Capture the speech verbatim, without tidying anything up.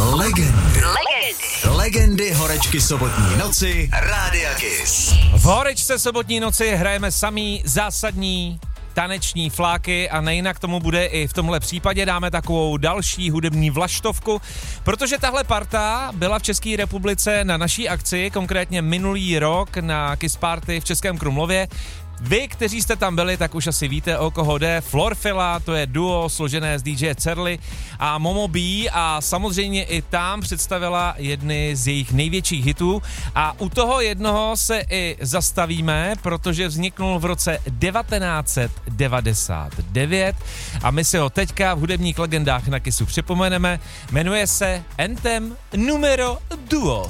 Legendy. Legendy. Legendy horečky sobotní noci Rádia Kiss. V horečce sobotní noci hrajeme samý zásadní taneční fláky a nejinak tomu bude i v tomhle případě. Dáme takovou další hudební vlaštovku, protože tahle parta byla v České republice na naší akci, konkrétně minulý rok na Kiss Party v Českém Krumlově. Vy, kteří jste tam byli, tak už asi víte, o koho jde. Florfila, to je duo složené z D J Cerly a Momo B a samozřejmě i tam představila jedny z jejich největších hitů a u toho jednoho se i zastavíme, protože vzniknul v roce devatenáct set devadesát devět a my si ho teďka v hudebních legendách na Kissu připomeneme. Jmenuje se Anthem numero duo.